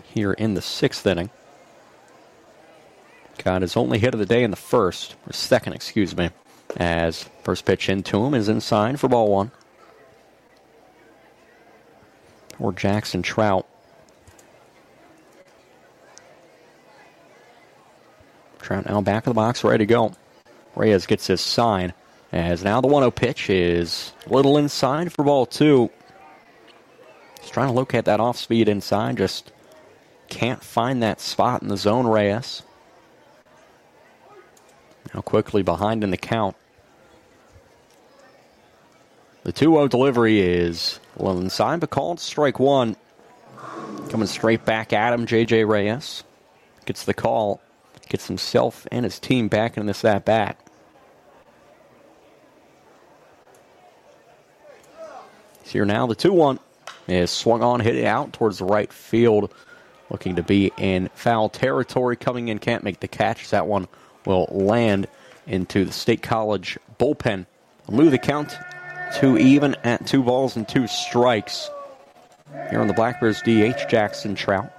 here in the 6th inning. Got his only hit of the day in the second, as first pitch into him is inside for ball 1. Or Jackson Trout. Trout now back of the box, ready to go. Reyes gets his sign, as now the 1-0 pitch is a little inside for ball 2. He's trying to locate that off-speed inside, just can't find that spot in the zone, Reyes. Now quickly behind in the count. The 2-0 delivery is a little inside, but called strike 1. Coming straight back at him, J.J. Reyes gets the call, gets himself and his team back in this at-bat. Here now, the 2-1 is swung on, hit it out towards the right field, looking to be in foul territory. Coming in, can't make the catch. That one will land into the State College bullpen. We'll move the count to even at 2 balls and 2 strikes. Here on the Black Bears DH, Jackson Trout.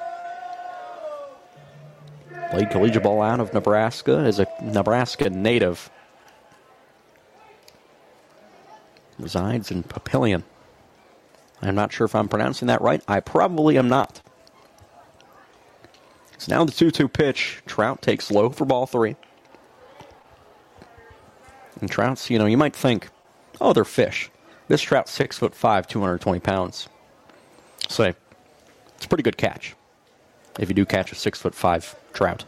Played collegiate ball out of Nebraska, is a Nebraska native. Resides in Papillion. I'm not sure if I'm pronouncing that right. I probably am not. It's now the 2-2 pitch. Trout takes low for ball 3. And Trout's, you might think, oh, they're fish. This Trout's 6'5", 220 pounds. So, it's a pretty good catch if you do catch a 6'5" Trout.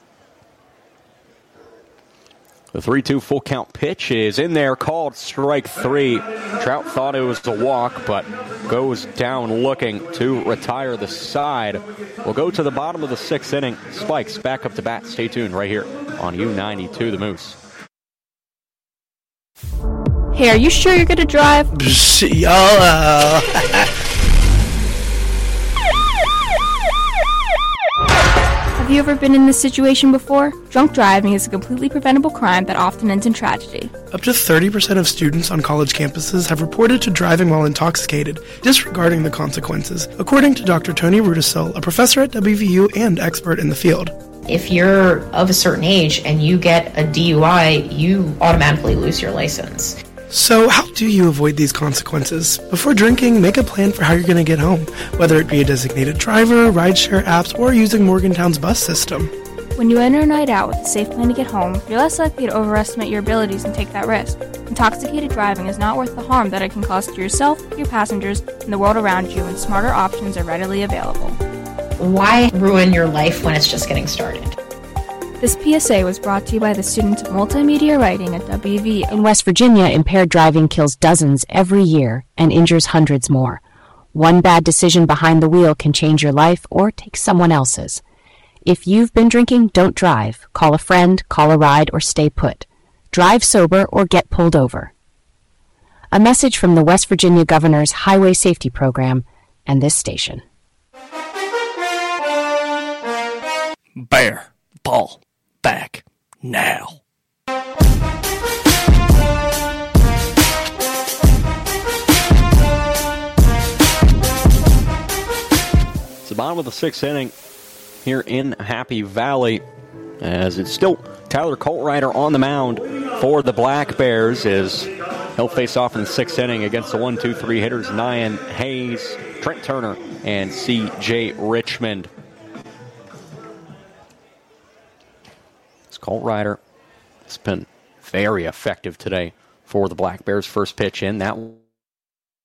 The 3-2 full count pitch is in there, called strike 3. Trout thought it was a walk, but goes down looking to retire the side. We'll go to the bottom of the 6th inning. Spikes back up to bat. Stay tuned right here on U92 The Moose. Hey, are you sure you're going to drive? YOLO. Have you ever been in this situation before? Drunk driving is a completely preventable crime that often ends in tragedy. Up to 30% of students on college campuses have reported to driving while intoxicated, disregarding the consequences, according to Dr. Tony Rudisill, a professor at WVU and expert in the field. If you're of a certain age and you get a DUI, you automatically lose your license. So how do you avoid these consequences? Before drinking, make a plan for how you're going to get home, whether it be a designated driver, rideshare apps, or using Morgantown's bus system. When you enter a night out with a safe plan to get home, you're less likely to overestimate your abilities and take that risk. Intoxicated driving is not worth the harm that it can cause to yourself, your passengers, and the world around you, and smarter options are readily available. Why ruin your life when it's just getting started? This PSA was brought to you by the students of multimedia writing at WVU. In West Virginia, impaired driving kills dozens every year and injures hundreds more. One bad decision behind the wheel can change your life or take someone else's. If you've been drinking, don't drive. Call a friend, call a ride, or stay put. Drive sober or get pulled over. A message from the West Virginia Governor's Highway Safety Program and this station. Bear ball back now. It's the bottom of the 6th inning here in Happy Valley, as it's still Tyler Coltrider on the mound for the Black Bears, as he'll face off in the 6th inning against the 1-2-3 hitters, Nyan Hayes, Trent Turner, and C.J. Richmond. Coltrider has been very effective today for the Black Bears. First pitch in, that